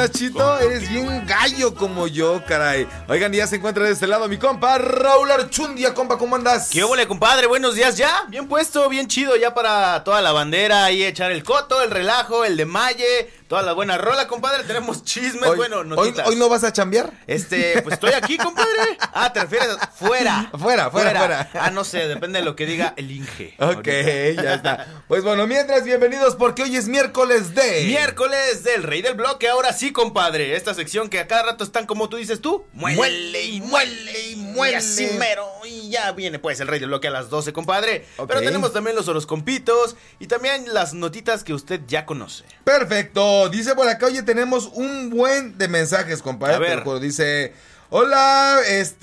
andas, Chito? Eres bien gallo como yo, caray. Oigan, ya se encuentra de este lado mi compa Raúl Archundia. Compa, ¿cómo andas? ¿Qué huele, compadre? Buenos días ya. Bien puesto, bien chido ya para toda la bandera. Ahí echar el coto, el relajo, el de malle, toda la buena rola, compadre. Tenemos chismes, notitas. ¿Hoy no vas a chambear? Pues estoy aquí, compadre. Ah, ¿te refieres? Fuera. Fuera. Ah, no sé, depende de lo que diga el Inge. Ok, ya está. Pues bueno, mientras, bienvenidos porque hoy es miércoles del Rey del Bloque. Ahora sí, compadre. Esta sección que a cada rato están, como tú dices tú, muele. Y así mero. Y ya viene pues el Rey del Bloque a las 12, compadre. Okay. Pero tenemos también los horoscopitos y también las notitas que usted ya conoce. Perfecto. Dice por acá, oye, tenemos un buen de mensajes, compadre. A ver. Dice, hola,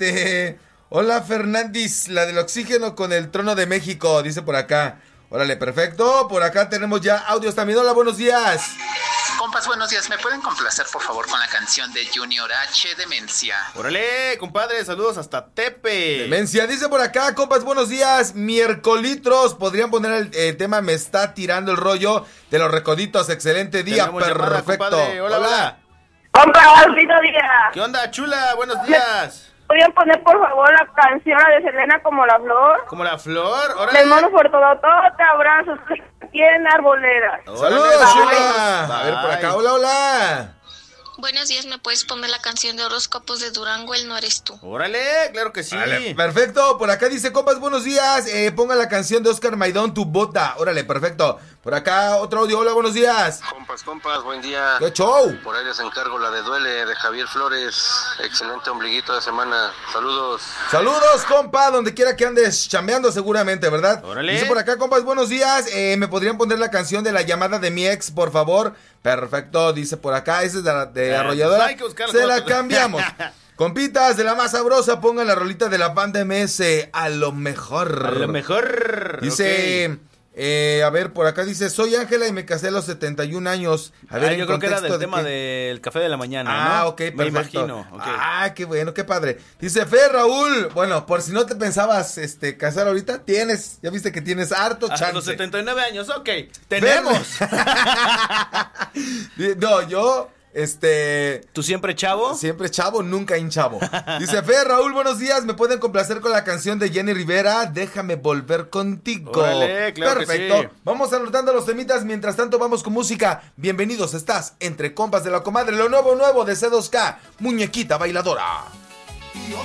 hola Fernández, la del oxígeno con el trono de México, dice por acá. Órale, perfecto. Por acá tenemos ya audios también. Hola, buenos días. Compas, buenos días. ¿Me pueden complacer, por favor, con la canción de Junior H, Demencia? Órale, compadre, saludos hasta Tepe. Demencia, dice por acá, compas, buenos días. Miércolitros, podrían poner el tema Me está tirando el rollo de los recoditos. Excelente día, tenemos perfecto. Llamada, hola. Compas, bonito día. ¿Qué onda, chula? Buenos días. ¿Podrían poner, por favor, la canción de Selena Como la Flor? ¿Como la flor? Órale. Les mando por todo, te abrazos aquí en Arboledas. Saludos, chula. A ver, por acá, hola. Buenos días, ¿me puedes poner la canción de horóscopos de Durango, El No Eres Tú? Órale, claro que sí. Vale, perfecto, por acá dice, compas, buenos días, ponga la canción de Oscar Maidón, Tu Bota. Órale, perfecto. Por acá otro audio, hola, buenos días. Compas, buen día. ¡Qué show! Por ahí les encargo la de Duele, de Javier Flores. Excelente ombliguito de semana. Saludos. Saludos, compa, donde quiera que andes chambeando seguramente, ¿verdad? Órale. Dice por acá, compas, buenos días, ¿me podrían poner la canción de La Llamada de mi ex, por favor? Perfecto, dice por acá, esa es de Arrolladora. Hay que buscarla. Se la cambiamos. Compitas de la más sabrosa, pongan la rolita de la banda MS, a lo mejor. A lo mejor. Dice... Okay. A ver, por acá dice, soy Ángela y me casé a los 71 años. A ver, yo creo que era del tema del café de la mañana, ¿no? Ok, perfecto. Me imagino. Okay. Qué bueno, qué padre. Dice, Fe, Raúl, bueno, por si no te pensabas casar ahorita, ya viste que tienes harto chance. A los 79 años, ok, tenemos. No, yo... ¿Tú siempre chavo? Siempre chavo, nunca hinchavo. Dice Fe, Raúl, buenos días. ¿Me pueden complacer con la canción de Jenny Rivera? Déjame volver contigo. Órale, claro. Perfecto. Que sí. Vamos anotando los temitas. Mientras tanto, vamos con música. Bienvenidos, estás entre compas de la comadre. Lo nuevo de C2K, Muñequita Bailadora.